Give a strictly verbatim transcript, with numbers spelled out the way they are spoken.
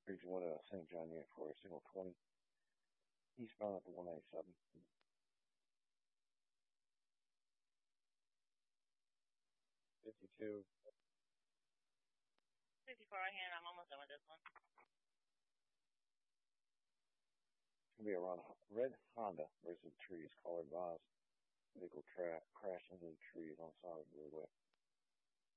Bridge one to Saint John Unit for a single twenty. Eastbound at the one ninety-seven. fifty-two. fifty-four right here, and I'm almost done with this one. It's going to be around red Honda versus trees. Caller advised. Vehicle tra- crashed into the trees on the side of the roadway.